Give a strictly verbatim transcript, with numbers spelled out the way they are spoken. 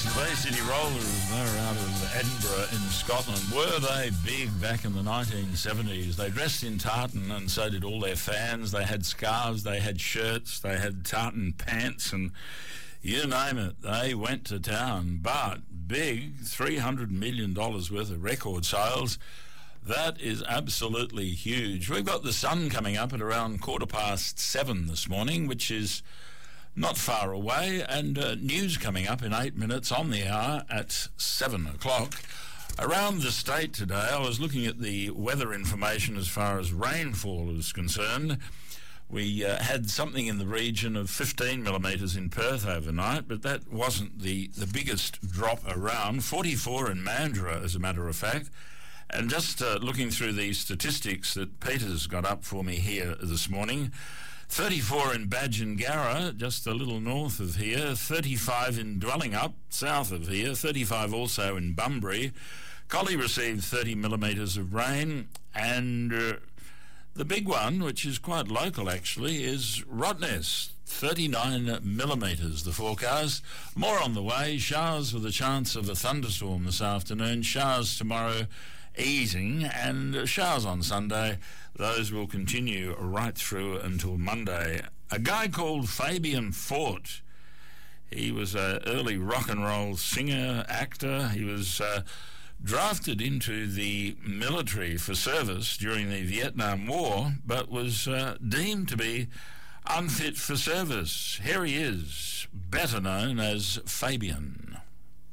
Bay City Rollers, they're out of Edinburgh in Scotland. Were they big back in the nineteen seventies? They dressed in tartan, and so did all their fans. They had scarves, they had shirts, they had tartan pants, and you name it, they went to town. But big, three hundred million dollars worth of record sales. That is absolutely huge. We've got the sun coming up at around quarter past seven this morning, which is not far away, and uh, news coming up in eight minutes on the hour at seven o'clock. Around the state today, I was looking at the weather information as far as rainfall is concerned. We uh, had something in the region of fifteen millimetres in Perth overnight, but that wasn't the, the biggest drop around. forty-four in Mandurah, as a matter of fact. And just uh, looking through these statistics that Peter's got up for me here this morning, thirty-four in Badgingarra, just a little north of here, thirty-five in Dwellingup, south of here, thirty-five also in Bunbury. Collie received thirty millimetres of rain, and uh, the big one, which is quite local actually, is Rottnest, thirty-nine millimetres, the forecast. More on the way, showers with a chance of a thunderstorm this afternoon, showers tomorrow easing, and showers on Sunday. Those will continue right through until Monday. A guy called Fabian Fort, he was an early rock and roll singer, actor. He was uh, drafted into the military for service during the Vietnam War, but was uh, deemed to be unfit for service. Here he is, better known as Fabian.